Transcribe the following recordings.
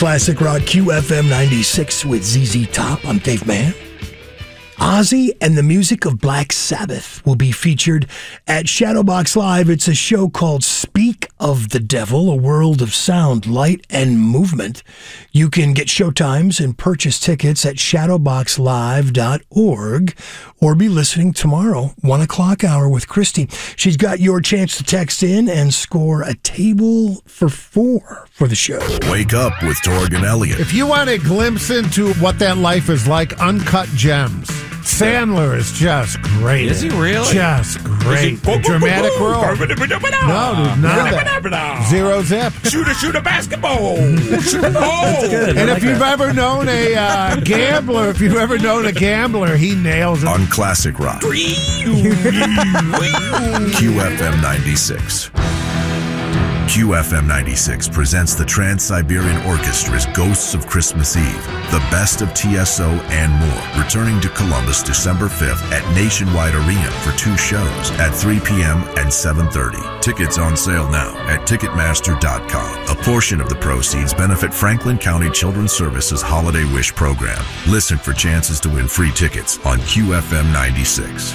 Classic Rock QFM 96 with ZZ Top. I'm Dave Mann. Ozzy and the music of Black Sabbath will be featured at Shadowbox Live. It's a show called Speak of the Devil, a world of sound, light, and movement. You can get showtimes and purchase tickets at shadowboxlive.org or be listening tomorrow, 1 o'clock hour with Christy. She's got your chance to text in and score a table for 4 for the show. Wake up with Torg and Elliott. If you want a glimpse into what that life is like, Uncut Gems. Sandler is just great. Is he really? Just great. The dramatic role. No, dude, none of that. Zero zip. Shoot a basketball. Shoot a ball. And if you've ever known a gambler, he nails it. On Classic Rock. QFM 96. QFM 96 presents the Trans-Siberian Orchestra's Ghosts of Christmas Eve, the best of TSO and more, returning to Columbus December 5th at Nationwide Arena for 2 shows at 3 p.m. and 7:30. Tickets on sale now at Ticketmaster.com. A portion of the proceeds benefit Franklin County Children's Services Holiday Wish Program. Listen for chances to win free tickets on QFM 96.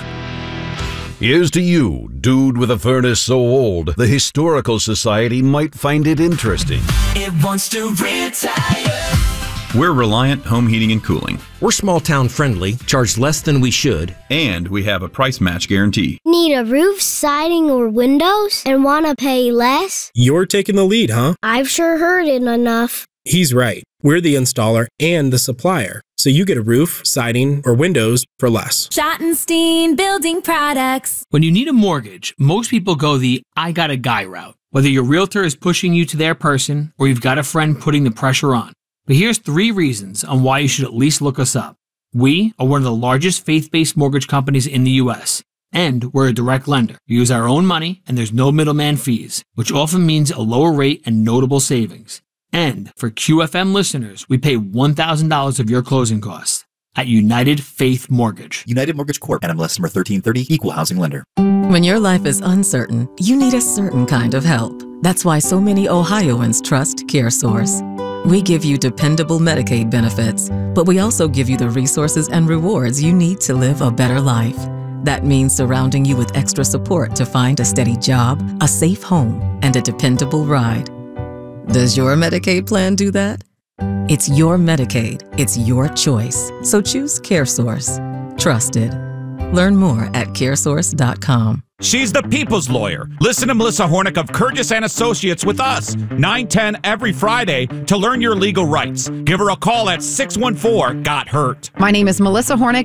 Here's to you, dude with a furnace so old, the Historical Society might find it interesting. It wants to retire. We're Reliant Home Heating and Cooling. We're small town friendly, charge less than we should. And we have a price match guarantee. Need a roof, siding, or windows and want to pay less? You're taking the lead, huh? I've sure heard it enough. He's right. We're the installer and the supplier. So you get a roof, siding, or windows for less. Schottenstein Building Products. When you need a mortgage, most people go the I got a guy route. Whether your realtor is pushing you to their person or you've got a friend putting the pressure on. But here's 3 reasons on why you should at least look us up. We are one of the largest faith-based mortgage companies in the U.S. And we're a direct lender. We use our own money and there's no middleman fees, which often means a lower rate and notable savings. And for QFM listeners, we pay $1,000 of your closing costs at United Faith Mortgage. United Mortgage Corp. NMLS number 1330, Equal Housing Lender. When your life is uncertain, you need a certain kind of help. That's why so many Ohioans trust CareSource. We give you dependable Medicaid benefits, but we also give you the resources and rewards you need to live a better life. That means surrounding you with extra support to find a steady job, a safe home, and a dependable ride. Does your Medicaid plan do that? It's your Medicaid. It's your choice. So choose CareSource. Trusted. Learn more at caresource.com. She's the people's lawyer. Listen to Melissa Hornick of Curtis & Associates with us, 9/10 every Friday to learn your legal rights. Give her a call at 614-GOT-HURT. My name is Melissa Hornick,